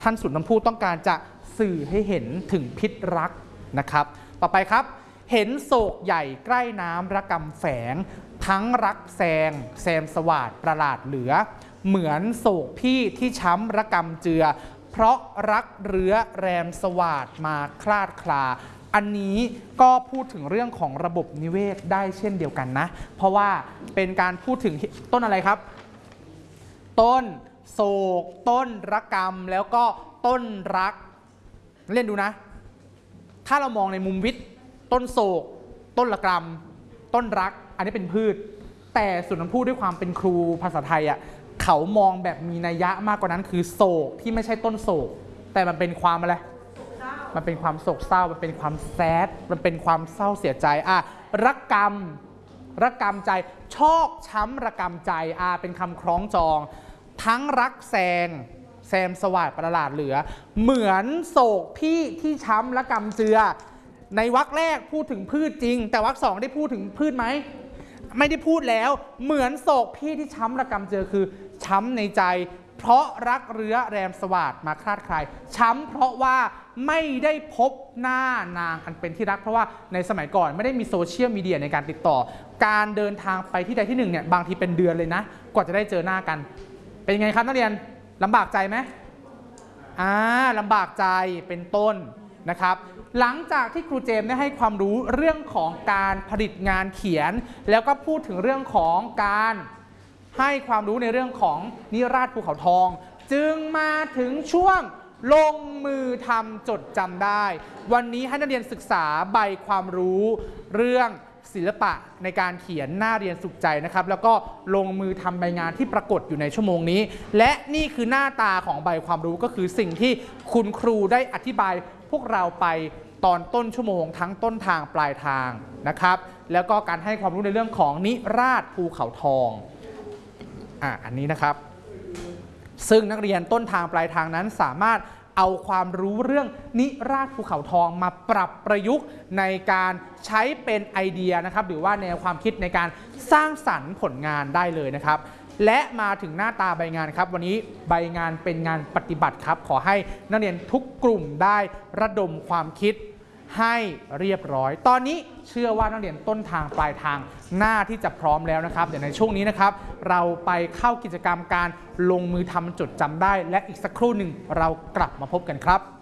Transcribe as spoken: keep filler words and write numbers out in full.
ท่านสุนทรภู่ต้องการจะสื่อให้เห็นถึงพิษรักนะครับต่อไปครับเห็นโศกใหญ่ใกล้น้ำระกำแฝงทั้งรักแซงแซมสวาดประหลาดเหลือเหมือนโศกพี่ที่ช้ำระกำเจือเพราะรักเรื้อแรมสวาดมาคลาดคลาอันนี้ก็พูดถึงเรื่องของระบบนิเวศได้เช่นเดียวกันนะเพราะว่าเป็นการพูดถึงต้นอะไรครับต้นโศกต้นระกำแล้วก็ต้นรักเล่นดูนะถ้าเรามองในมุมวิทย์ต้นโศกต้นระกำต้นรักอันนี้เป็นพืชแต่สุนทรภู่ด้วยความเป็นครูภาษาไทยอ่ะเขามองแบบมีนัยยะมากกว่านั้นคือโศกที่ไม่ใช่ต้นโศกแต่มันเป็นความอะไรมันเป็นความโศกเศร้ามันเป็นความแซดมันเป็นความเศร้าเสียใจอ่ะระกำระกำใจชอกช้ำระกำใจอ่ะเป็นคำคล้องจองทั้งรักแซงแซมสวาดประหลาดเหลือเหมือนโศกพี่ที่ช้ำระกำเจือในวรรคแรกพูดถึงพืชจริงแต่วรรคสองได้พูดถึงพืชไหมไม่ได้พูดแล้วเหมือนโศกพี่ที่ช้ำระกำเจือคือช้ำในใจเพราะรักเรื้อแรมสวาดมาคลาดคลายช้ำเพราะว่าไม่ได้พบหน้านางอันเป็นที่รักเพราะว่าในสมัยก่อนไม่ได้มีโซเชียลมีเดียในการติดต่อการเดินทางไปที่ใดที่หนึ่งเนี่ยบางทีเป็นเดือนเลยนะกว่าจะได้เจอหน้ากันเป็นยังไงครับนักเรียนลำบากใจไหมอ่าลำบากใจเป็นต้นนะครับหลังจากที่ครูเจมส์ได้ให้ความรู้เรื่องของการผลิตงานเขียนแล้วก็พูดถึงเรื่องของการให้ความรู้ในเรื่องของนิราศภูเขาทองจึงมาถึงช่วงลงมือทำจดจำได้วันนี้ให้นักเรียนศึกษาใบความรู้เรื่องศิลปะในการเขียนหน้าเรียนสุขใจนะครับแล้วก็ลงมือทำใบงานที่ปรากฏอยู่ในชั่วโมงนี้และนี่คือหน้าตาของใบความรู้ก็คือสิ่งที่คุณครูได้อธิบายพวกเราไปตอนต้นชั่วโมงทั้งต้นทางปลายทางนะครับแล้วก็การให้ความรู้ในเรื่องของนิราศภูเขาทองอ่ะอันนี้นะครับซึ่งนักเรียนต้นทางปลายทางนั้นสามารถเอาความรู้เรื่องนิราศภูเขาทองมาปรับประยุกต์ในการใช้เป็นไอเดียนะครับหรือว่าแนวความคิดในการสร้างสรรค์ผลงานได้เลยนะครับและมาถึงหน้าตาใบงานครับวันนี้ใบงานเป็นงานปฏิบัติครับขอให้นักเรียนทุกกลุ่มได้ระดมความคิดให้เรียบร้อยตอนนี้เชื่อว่านักเรียนต้นทางปลายทางหน้าที่จะพร้อมแล้วนะครับเดี๋ยวในช่วงนี้นะครับเราไปเข้ากิจกรรมการลงมือทำจดจำได้และอีกสักครู่หนึ่งเรากลับมาพบกันครับ